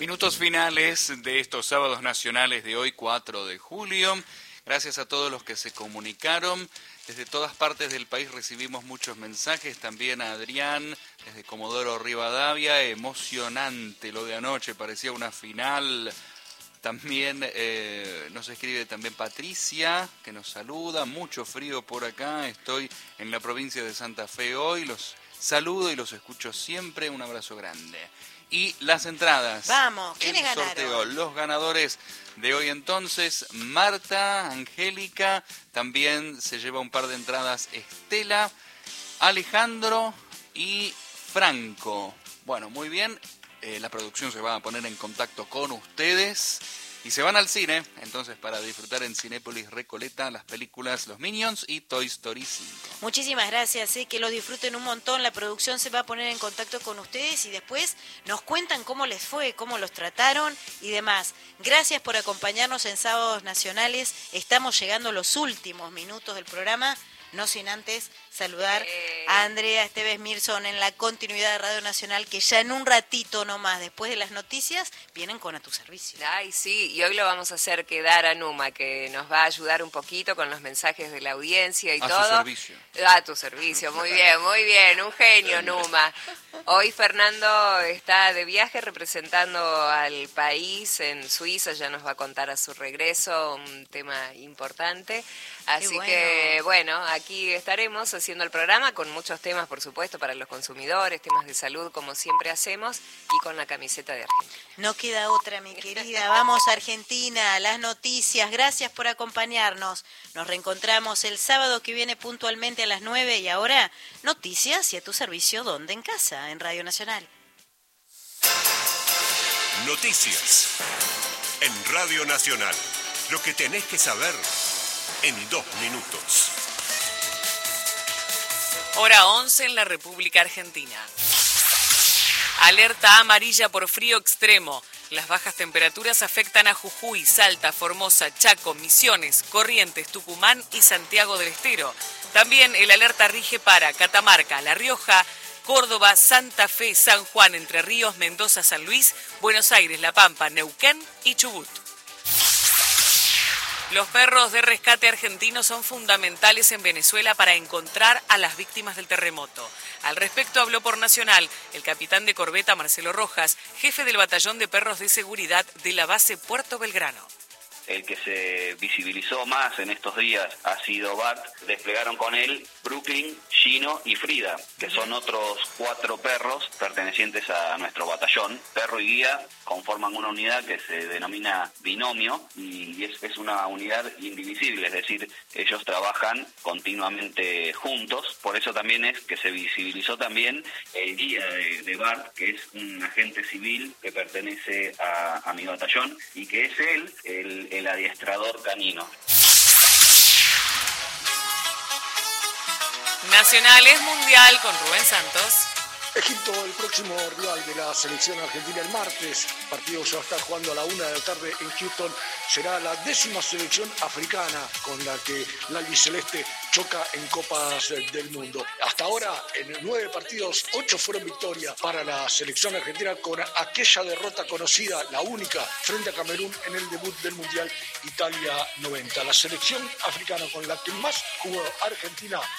Minutos finales de estos sábados nacionales de hoy, 4 de julio. Gracias a todos los que se comunicaron. Desde todas partes del país recibimos muchos mensajes. También a Adrián, desde Comodoro Rivadavia. Emocionante lo de anoche, parecía una final. También nos escribe también Patricia, que nos saluda. Mucho frío por acá. Estoy en la provincia de Santa Fe hoy. Los saludo y los escucho siempre. Un abrazo grande. Y las entradas. Vamos, ¿quiénes ganaron? Sorteo. Los ganadores de hoy entonces, Marta, Angélica, también se lleva un par de entradas Estela, Alejandro y Franco. Bueno, muy bien, la producción se va a poner en contacto con ustedes y se van al cine, entonces, para disfrutar en Cinépolis Recoleta las películas Los Minions y Toy Story 5. Muchísimas gracias, que los disfruten un montón. La producción se va a poner en contacto con ustedes y después nos cuentan cómo les fue, cómo los trataron y demás. Gracias por acompañarnos en Sábados Nacionales. Estamos llegando a los últimos minutos del programa, no sin antes saludar a Andrea Esteves Mirson en la continuidad de Radio Nacional, que ya en un ratito nomás, después de las noticias, vienen con A Tu Servicio. Ay, sí, y hoy lo vamos a hacer quedar a Numa, que nos va a ayudar un poquito con los mensajes de la audiencia y todo. A su servicio. A tu servicio, muy bien, un genio, Numa. Hoy Fernando está de viaje representando al país en Suiza, ya nos va a contar a su regreso un tema importante. Así que, bueno, aquí estaremos haciendo el programa con muchos temas, por supuesto, para los consumidores, temas de salud, como siempre hacemos, y con la camiseta de Argentina. No queda otra, mi querida. Vamos a Argentina, las noticias. Gracias por acompañarnos. Nos reencontramos el sábado que viene puntualmente a las 9 y ahora, noticias y A Tu Servicio, ¿dónde? En casa, en Radio Nacional. Noticias en Radio Nacional. Lo que tenés que saber en 2 minutos. Hora 11 en la República Argentina. Alerta amarilla por frío extremo. Las bajas temperaturas afectan a Jujuy, Salta, Formosa, Chaco, Misiones, Corrientes, Tucumán y Santiago del Estero. También el alerta rige para Catamarca, La Rioja, Córdoba, Santa Fe, San Juan, Entre Ríos, Mendoza, San Luis, Buenos Aires, La Pampa, Neuquén y Chubut. Los perros de rescate argentinos son fundamentales en Venezuela para encontrar a las víctimas del terremoto. Al respecto habló por Nacional el capitán de corbeta Marcelo Rojas, jefe del batallón de perros de seguridad de la base Puerto Belgrano. El que se visibilizó más en estos días ha sido Bart. Desplegaron con él Brooklyn, Gino y Frida, que son otros 4 perros pertenecientes a nuestro batallón. Perro y guía conforman una unidad que se denomina binomio y es una unidad indivisible, es decir, ellos trabajan continuamente juntos. Por eso también es que se visibilizó también el guía de Bart, que es un agente civil que pertenece a mi batallón y que es él el adiestrador canino. Nacional es mundial con Rubén Santos. Egipto, el próximo rival de la selección argentina el martes. El partido se va a estar jugando a la 1 de la tarde en Houston. Será la 10ª selección africana con la que la albiceleste choca en Copas del Mundo. Hasta ahora, en 9 partidos, 8 fueron victorias para la selección argentina, con aquella derrota conocida, la única, frente a Camerún en el debut del Mundial Italia 90. La selección africana con la que más jugó Argentina